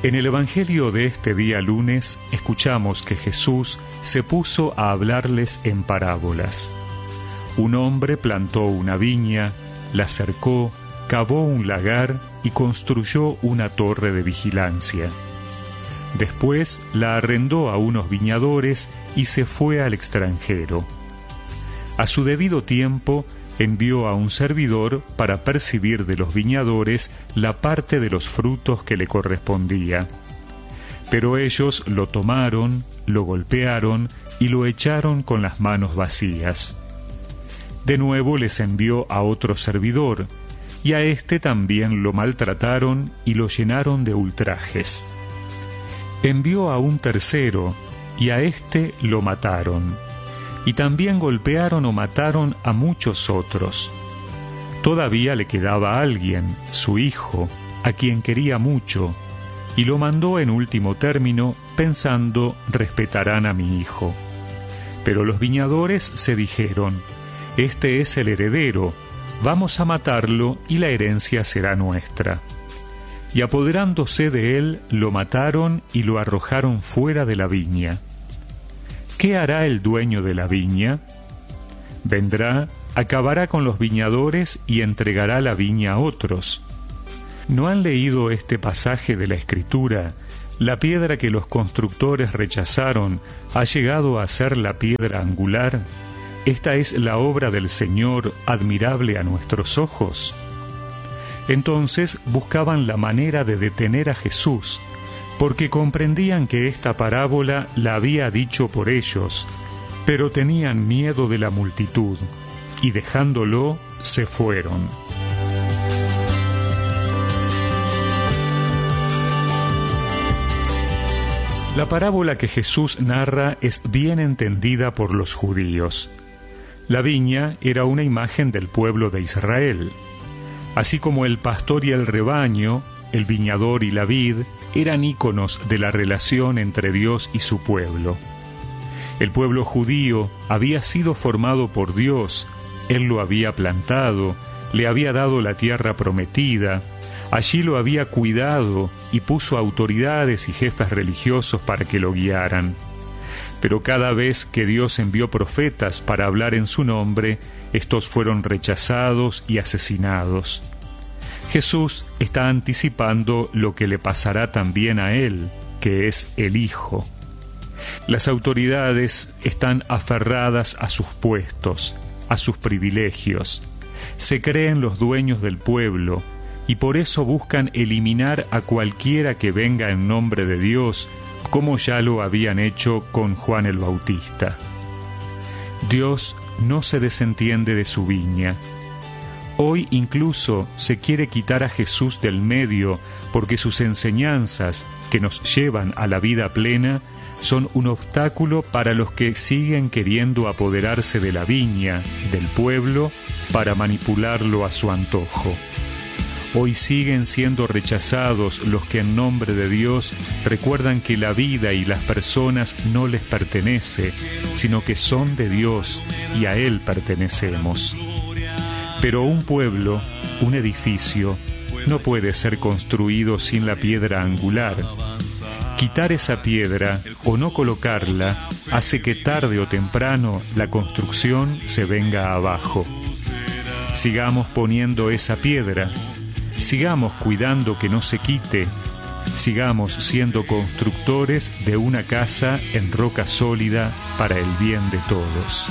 En el Evangelio de este día lunes escuchamos que Jesús se puso a hablarles en parábolas. Un hombre plantó una viña, la cercó, cavó un lagar y construyó una torre de vigilancia. Después la arrendó a unos viñadores y se fue al extranjero. A su debido tiempo envió a un servidor para percibir de los viñadores la parte de los frutos que le correspondía. Pero ellos lo tomaron, lo golpearon y lo echaron con las manos vacías. De nuevo les envió a otro servidor, y a éste también lo maltrataron y lo llenaron de ultrajes. Envió a un tercero, y a éste lo mataron. Y también golpearon o mataron a muchos otros. Todavía le quedaba alguien, su hijo, a quien quería mucho, y lo mandó en último término, pensando: respetarán a mi hijo. Pero los viñadores se dijeron: este es el heredero, vamos a matarlo y la herencia será nuestra. Y apoderándose de él, lo mataron y lo arrojaron fuera de la viña. ¿Qué hará el dueño de la viña? Vendrá, acabará con los viñadores y entregará la viña a otros. ¿No han leído este pasaje de la Escritura? La piedra que los constructores rechazaron ha llegado a ser la piedra angular. Esta es la obra del Señor, admirable a nuestros ojos. Entonces buscaban la manera de detener a Jesús, porque comprendían que esta parábola la había dicho por ellos, pero tenían miedo de la multitud, y dejándolo, se fueron. La parábola que Jesús narra es bien entendida por los judíos. La viña era una imagen del pueblo de Israel. Así como el pastor y el rebaño, el viñador y la vid, eran íconos de la relación entre Dios y su pueblo. El pueblo judío había sido formado por Dios, Él lo había plantado, le había dado la tierra prometida, allí lo había cuidado y puso autoridades y jefes religiosos para que lo guiaran. Pero cada vez que Dios envió profetas para hablar en su nombre, estos fueron rechazados y asesinados. Jesús está anticipando lo que le pasará también a él, que es el Hijo. Las autoridades están aferradas a sus puestos, a sus privilegios. Se creen los dueños del pueblo y por eso buscan eliminar a cualquiera que venga en nombre de Dios, como ya lo habían hecho con Juan el Bautista. Dios no se desentiende de su viña. Hoy incluso se quiere quitar a Jesús del medio porque sus enseñanzas, que nos llevan a la vida plena, son un obstáculo para los que siguen queriendo apoderarse de la viña, del pueblo, para manipularlo a su antojo. Hoy siguen siendo rechazados los que en nombre de Dios recuerdan que la vida y las personas no les pertenece, sino que son de Dios y a Él pertenecemos. Pero un pueblo, un edificio, no puede ser construido sin la piedra angular. Quitar esa piedra o no colocarla hace que tarde o temprano la construcción se venga abajo. Sigamos poniendo esa piedra. Sigamos cuidando que no se quite, sigamos siendo constructores de una casa en roca sólida para el bien de todos.